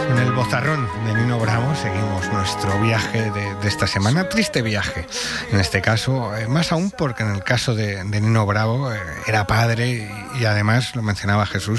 Con el bozarrón de Nino Bravo seguimos nuestro viaje de esta semana, triste viaje en este caso, más aún porque en el caso de Nino Bravo era padre y además, lo mencionaba Jesús,